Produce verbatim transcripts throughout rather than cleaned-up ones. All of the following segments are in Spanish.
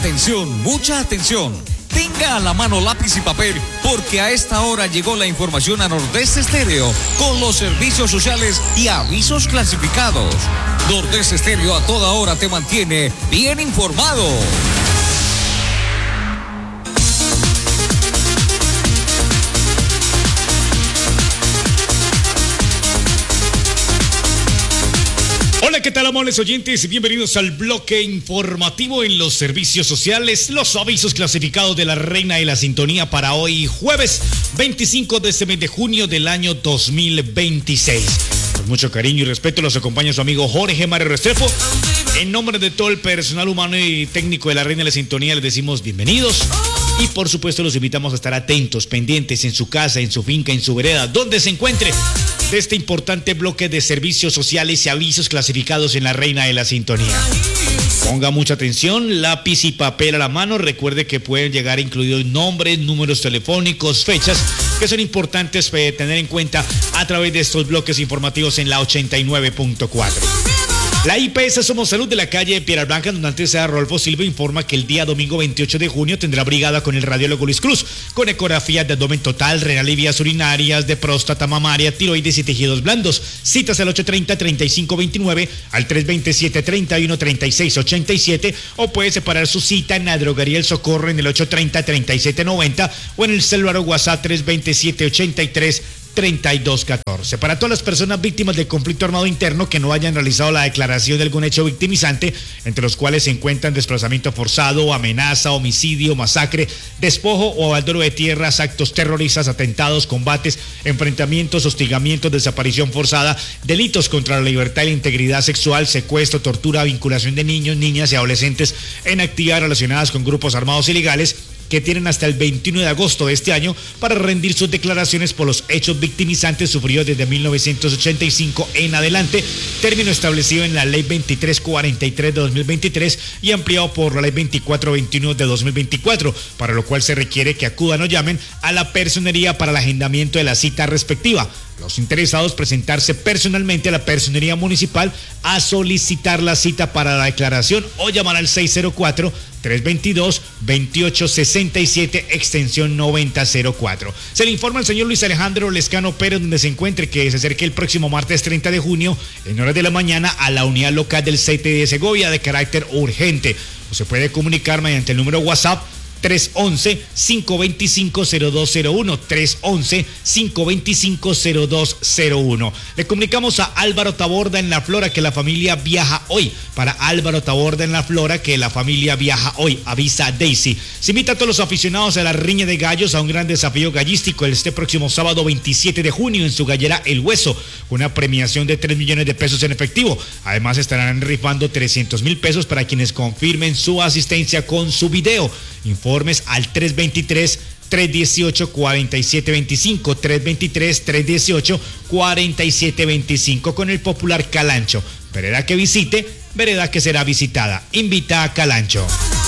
Atención, mucha atención. Tenga a la mano lápiz y papel, porque a esta hora llegó la información a Nordeste Estéreo con los servicios sociales y avisos clasificados. Nordeste Estéreo a toda hora te mantiene bien informado. Hola, ¿qué tal, amables oyentes? Bienvenidos al bloque informativo en los servicios sociales, los avisos clasificados de la Reina de la Sintonía para hoy, jueves veinticinco de este mes de junio del año dos mil veintiséis. Con mucho cariño y respeto los acompaña su amigo Jorge Mario Restrepo. En nombre de todo el personal humano y técnico de la Reina de la Sintonía les decimos bienvenidos. Y por supuesto los invitamos a estar atentos, pendientes en su casa, en su finca, en su vereda, donde se encuentre, de este importante bloque de servicios sociales y avisos clasificados en la Reina de la Sintonía. Ponga mucha atención, lápiz y papel a la mano. Recuerde que pueden llegar incluidos nombres, números telefónicos, fechas, que son importantes tener en cuenta a través de estos bloques informativos en la ochenta y nueve punto cuatro. La I P S Somos Salud de la calle Piedra Blanca, donde antes sea Rodolfo Silva, informa que el día domingo veintiocho de junio tendrá brigada con el radiólogo Luis Cruz, con ecografía de abdomen total, renal y vías urinarias, de próstata, mamaria, tiroides y tejidos blandos. Citas al ocho treinta, treinta y cinco veintinueve, al tres veintisiete, treinta y uno, treinta y seis ochenta y siete, o puede separar su cita en la droguería El Socorro en el ocho treinta, treinta y siete noventa o en el celular o WhatsApp tres veintisiete, ochenta y tres treinta y dos catorce. Para todas las personas víctimas del conflicto armado interno que no hayan realizado la declaración de algún hecho victimizante, entre los cuales se encuentran desplazamiento forzado, amenaza, homicidio, masacre, despojo o abandono de tierras, actos terroristas, atentados, combates, enfrentamientos, hostigamientos, desaparición forzada, delitos contra la libertad y la integridad sexual, secuestro, tortura, vinculación de niños, niñas y adolescentes en actividades relacionadas con grupos armados ilegales, que tienen hasta el veintiuno de agosto de este año para rendir sus declaraciones por los hechos victimizantes sufridos desde mil novecientos ochenta y cinco en adelante, término establecido en la Ley veintitrés cuarenta y tres de dos mil veintitrés y ampliado por la Ley veinticuatro veintiuno de dos mil veinticuatro, para lo cual se requiere que acudan o llamen a la personería para el agendamiento de la cita respectiva. Los interesados presentarse personalmente a la personería municipal a solicitar la cita para la declaración o llamar al seis cero cuatro, tres veintidós, veintiocho sesenta y siete, extensión noventa cero cuatro. Se le informa al señor Luis Alejandro Lescano Pérez, donde se encuentre, que se acerque el próximo martes treinta de junio en horas de la mañana a la unidad local del C T de Segovia de carácter urgente. O se puede comunicar mediante el número WhatsApp tres once, cinco veinticinco, cero dos cero uno, tres once, cinco veinticinco, cero dos cero uno. Le comunicamos a Álvaro Taborda en La Flora que la familia viaja hoy. Para Álvaro Taborda en La Flora que la familia viaja hoy, avisa Daisy. Se invita a todos los aficionados a la riña de gallos a un gran desafío gallístico este próximo sábado veintisiete de junio en su gallera El Hueso, con una premiación de tres millones de pesos en efectivo. Además estarán rifando trescientos mil pesos para quienes confirmen su asistencia con su video. Informes al tres veintitrés, tres dieciocho, cuarenta y siete veinticinco, tres veintitrés, tres dieciocho, cuarenta y siete veinticinco con el popular Calancho. Vereda que visite, vereda que será visitada. Invita a Calancho.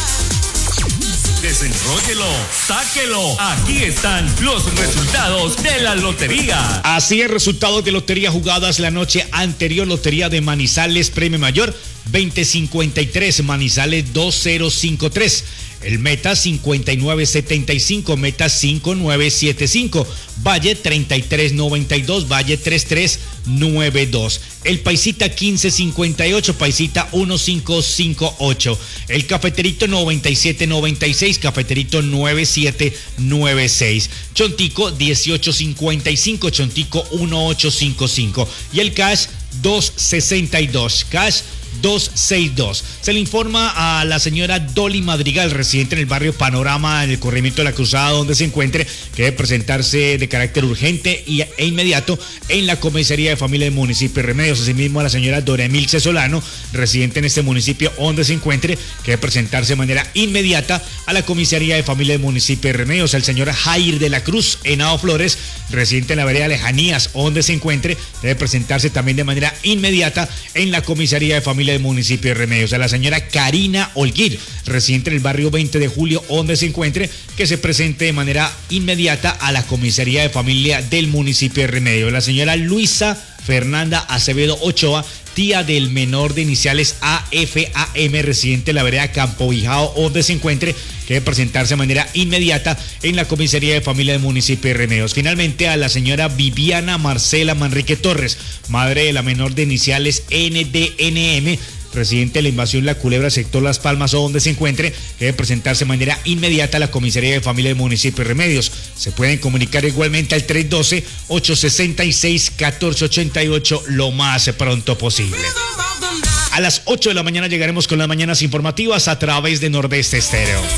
Desenróllelo, sáquelo. Aquí están los resultados de la lotería. Así es, resultados de lotería jugadas la noche anterior. Lotería de Manizales, premio mayor veinte cincuenta y tres, Manizales dos cero cinco tres. El Meta cincuenta y nueve setenta y cinco, Meta cinco nueve siete cinco, Valle treinta y tres noventa y dos, Valle treinta y tres noventa y dos. El Paisita quince cincuenta y ocho, Paisita quince cincuenta y ocho. El Cafeterito noventa y siete noventa y seis, Cafeterito noventa y siete noventa y seis. Chontico dieciocho cincuenta y cinco, Chontico dieciocho cincuenta y cinco. Y el Cash dos sesenta y dos, Cash dos sesenta y dos. Se le informa a la señora Dolly Madrigal, residente en el barrio Panorama, en el corregimiento de la Cruzada, donde se encuentre, que debe presentarse de carácter urgente y, e inmediato en la comisaría de familia del municipio de Remedios. Asimismo, a la señora Dora Emilce Solano, residente en este municipio, donde se encuentre, que debe presentarse de manera inmediata a la comisaría de familia del municipio de Remedios. Al señor Jair de la Cruz Henao Flores, residente en la vereda Lejanías, donde se encuentre, debe presentarse también de manera inmediata en la comisaría de familia del municipio de Remedios. A la señora Karina Olguir, residente en el barrio veinte de julio, donde se encuentre, que se presente de manera inmediata a la comisaría de familia del municipio de Remedios. La señora Luisa Fernanda Acevedo Ochoa, tía del menor de iniciales A F A M, residente de la vereda Campo Bijao, donde se encuentre, que debe presentarse de manera inmediata en la comisaría de familia del municipio de Remedios. Finalmente, a la señora Viviana Marcela Manrique Torres, madre de la menor de iniciales N D N M, residente de la invasión La Culebra, sector Las Palmas, o donde se encuentre, que debe presentarse de manera inmediata a la comisaría de familia del municipio de Remedios. Se pueden comunicar igualmente al tres uno dos, ocho seis seis, uno cuatro ocho ocho lo más pronto posible. A las ocho de la mañana llegaremos con las mañanas informativas a través de Nordeste Estéreo.